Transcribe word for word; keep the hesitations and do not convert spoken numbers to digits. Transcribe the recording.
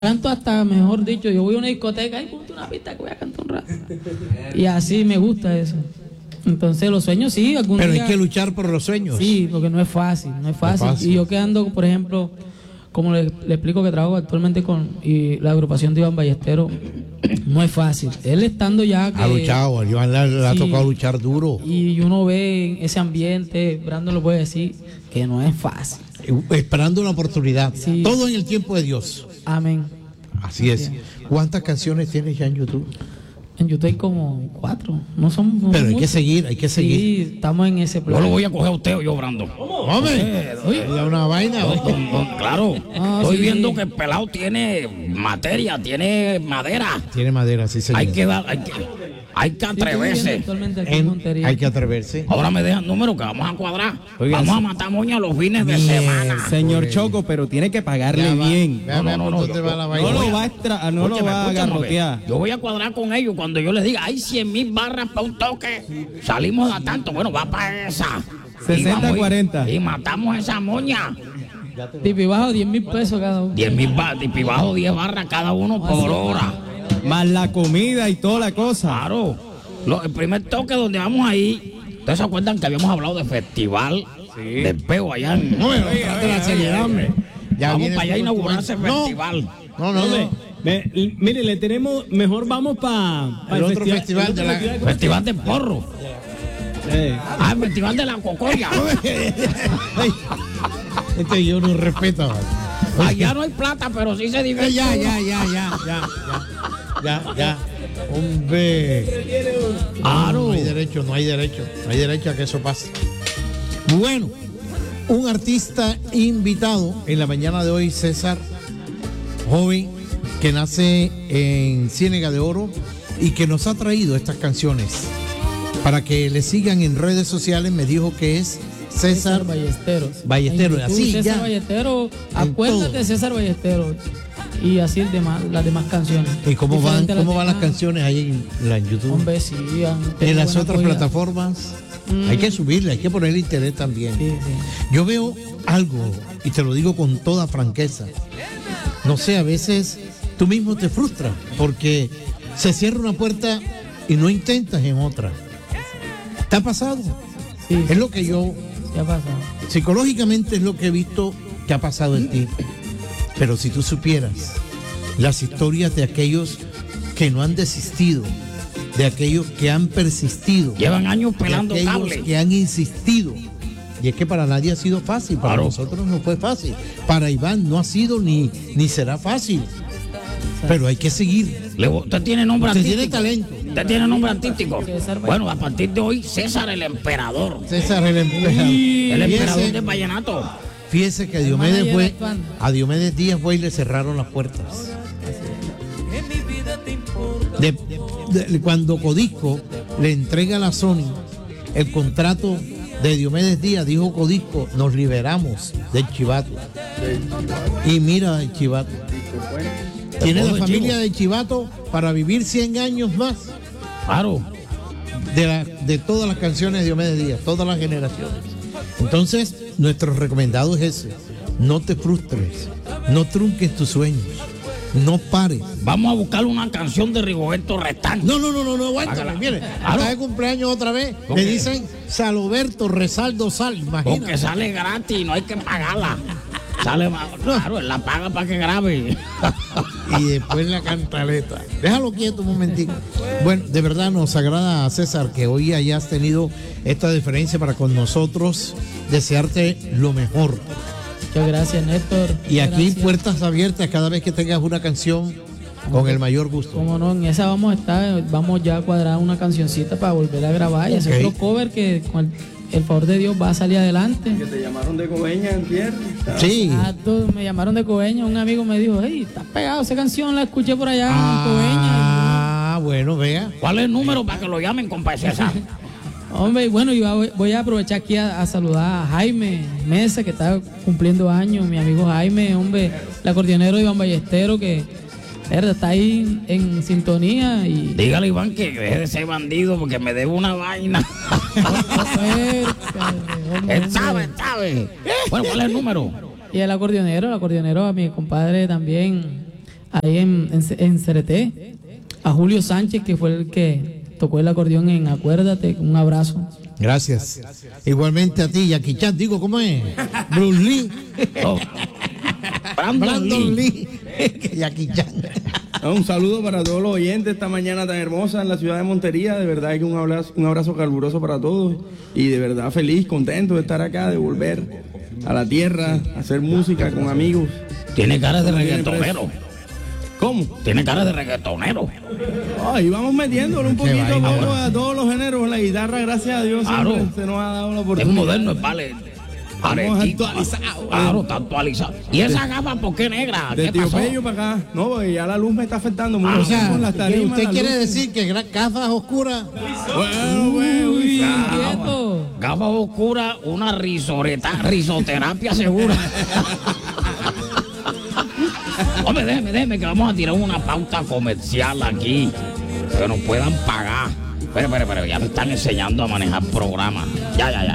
canto hasta, mejor dicho, yo voy a una discoteca y ponte una pista que voy a cantar un rato. Y así me gusta eso. Entonces los sueños sí, algún Pero día, hay que luchar por los sueños. Sí, porque no es fácil, no es fácil. No es fácil. Y yo quedando, por ejemplo, como le, le explico que trabajo actualmente con y la agrupación de Iván Ballestero, no es fácil. Él estando ya que, Ha luchado, a Iván le, le ha sí, tocado luchar duro. y uno ve ese ambiente, Brandon lo puede decir, que no es fácil. Esperando una oportunidad. Sí. Todo en el tiempo de Dios. Amén. Así es. ¿Cuántas canciones tienes ya en YouTube? En YouTube hay como cuatro. No son, no Pero son hay que muchos. seguir, hay que seguir. Sí, estamos en ese Yo plan. lo voy a coger a usted o yo, Brando. ¡Hombre! Oye, una vaina. Don- don- don- claro, Ah, estoy sí. viendo que el pelado tiene materia, tiene madera. Tiene madera, sí, señor. Hay que dar, hay que, hay que Sí, estoy viviendo atreverse. actualmente aquí en En- Montería. hay que atreverse. Ahora me dejan número que vamos a cuadrar. Oiga, Vamos a sí. matar moña los fines de Bien. semana. Señor Choco, pero tiene que pagarle Ya va. bien. Vea, vea No, no, por no, dónde yo- va la No vaina. lo va a, extra, no lo Escúchame, va a escúchame, garrotear. yo voy a cuadrar con ellos cuando yo les diga, hay cien mil barras para un toque. Salimos a tanto, bueno, va para esa. sesenta, Y vamos y- cuarenta. Y matamos esa moña. Tipi bajo diez mil pesos cada uno. diez mil barras, y bajo diez barras cada uno por hora. Más la comida y toda la cosa. Claro. Lo- el primer toque donde vamos ahí, ¿ustedes se acuerdan que habíamos hablado de festival del peo allá en... No, pero trate de acelerarme. Ya vamos viene para allá a el inaugurar ese no. festival. No, no, Hombre, no. ve, l- mire, le tenemos, mejor vamos para El otro festival de la- Festival del porro. Eh, Ah, el festival de la cocoya. Ay, este yo no respeto. vale. Allá no hay plata, pero sí se divierte. Ya, ya, ya, ya, ya, ya, ya, ya. Hombre. Claro. No hay derecho, no hay derecho. No hay derecho a que eso pase. Bueno, un artista invitado en la mañana de hoy, César, joven que nace en Ciénega de Oro y que nos ha traído estas canciones para que le sigan en redes sociales. Me dijo que es César Ballesteros. Ballesteros, En YouTube, así, César ya. Ballesteros, acuérdate de César Ballesteros. Y así el demás, las demás canciones. ¿Y cómo van, Diferente a cómo van las demás. canciones ahí en, la- en YouTube? Hombre, sí, han En tenido las buena otras acogida. plataformas Mm. hay que subirle, hay que ponerle interés también. Sí, sí. Yo veo algo, y te lo digo con toda franqueza. No sé, a veces tú mismo te frustras porque se cierra una puerta y no intentas en otra. ¿Te ha pasado? Sí, Es lo que yo, sí ha pasado. psicológicamente es lo que he visto que ha pasado en ti. Pero si tú supieras las historias de aquellos que no han desistido, de aquellos que han persistido, Llevan años de pelando aquellos cable. que han insistido. Y es que para nadie ha sido fácil, para Claro. nosotros no fue fácil. Para Iván no ha sido ni, ni será fácil. Pero hay que seguir. Le- Usted tiene nombre Usted artístico. tiene talento. Usted tiene nombre artístico. César Ballesteros. Bueno, a partir de hoy, César el Emperador. César el emperador. El emperador Fíjese, del vallenato. fíjese que a El Diomedes, manager fue, actuando. a Diomedes Díaz fue y le cerraron las puertas. De- de- cuando Codisco le entrega a la Sony el contrato de Diomedes Díaz, dijo Codisco, nos liberamos del chivato. Y mira el chivato. Tiene la Joder, familia chivo. de chivato para vivir cien años más Claro. de, la- de todas las canciones de Diomedes Díaz, todas las generaciones. Entonces, nuestro recomendado es ese. No te frustres, no trunques tus sueños, no pares. Vamos a buscar una canción de Rigoberto Restán. No, no, no, no, no, aguántame, Hágala. mire, Claro. está de cumpleaños otra vez. ¿Con Me qué? dicen Saloberto Resaldo Sal, Porque imagínate. sale gratis y no hay que pagarla. Sale más. Claro, él la paga para que grabe. Y después la cantaleta. Déjalo quieto un momentico. Bueno, de verdad nos agrada, César, que hoy hayas tenido esta diferencia para con nosotros. Desearte lo mejor. Muchas gracias, Néstor. Y aquí Gracias. puertas abiertas cada vez que tengas una canción con el mayor gusto. Como no, en esa vamos a estar, vamos ya a cuadrar una cancioncita para volver a grabar y hacer Ok. otro cover que con el, el favor de Dios va a salir adelante. que te llamaron de Coveña en tierra. Sí. Ah, tú- me llamaron de Coveña, un amigo me dijo, hey, estás pegado, esa canción la escuché por allá en Coveña. Ah, bueno, vea. ¿Cuál es el número para que lo llamen, compa César? Hombre, y bueno, yo voy- voy a aprovechar aquí a, a saludar a Jaime Mesa, que está cumpliendo años, mi amigo Jaime, hombre, el acordeonero Iván Ballestero, que verdad, está ahí en sintonía y... Dígale, Iván, que deje de ser bandido porque me debe una vaina. Él sabe, él sabe. Bueno, ¿cuál es el número? Y el acordeonero, el acordeonero a mi compadre también, ahí en, en, en C R T. A Julio Sánchez, que fue el que tocó el acordeón en Acuérdate. Un abrazo. Gracias. Igualmente a ti, Jackie Chan. Digo, ¿cómo es? Bruce Lee. Oh. Brandon, Brandon Lee. Lee. Jackie Chan. Un saludo para todos los oyentes esta mañana tan hermosa en la ciudad de Montería. De verdad que un abrazo, un abrazo caluroso para todos. Y de verdad feliz, contento de estar acá, de volver a la tierra, a hacer música con amigos. Tiene cara de No tiene reggaetonero. ¿Cómo? Tiene cara de reggaetonero. Ahí vamos metiéndole un Qué poquito a, vaina, poco bueno. a todos los géneros. La guitarra, gracias a Dios, Claro. siempre se nos ha dado la Es oportunidad. moderno, es vale. Estamos Aretico. actualizados. Claro, está actualizado. ¿Y esa gafa por qué negra? De ¿Qué Tío pasó? Pello para acá. No, porque ya la luz me está afectando mucho. O sea, con las tarimas, ¿usted la quiere luz. decir que gra- gafas oscuras? Bueno, bueno, Uy, Gafa- quieto. Gafas oscuras, una risoreta, risoterapia segura. Hombre, déjeme, déjeme que vamos a tirar una pauta comercial aquí. Que nos puedan pagar. Espera, espera, espera, ya me están enseñando a manejar programas. Ya, ya, ya.